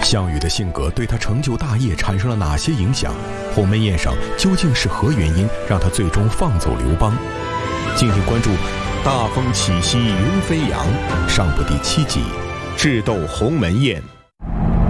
项羽的性格对他成就大业产生了哪些影响？鸿门宴上究竟是何原因让他最终放走刘邦？敬请关注《大风起兮云飞扬》上部第7集《智斗鸿门宴》。